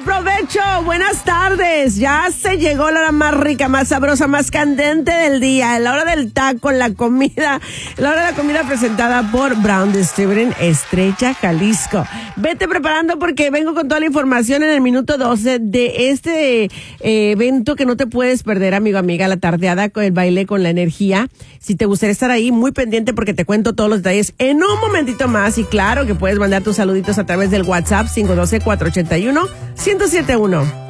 provecho! Buenas tardes. Ya se llegó la hora más rica, más sabrosa, más candente del día. La hora del taco, la comida. La hora de la comida presentada por Brown Distributing, Estrella, Jalisco. Vete preparando porque vengo con toda la información en el minuto 12 de este evento que no te puedes perder, amigo, amiga. La tardeada con el baile con la energía. Si te gustaría estar ahí, muy pendiente porque te cuento todos los detalles en un momentito más. Y claro que puedes mandar tus saluditos a través del WhatsApp 512-481-1071.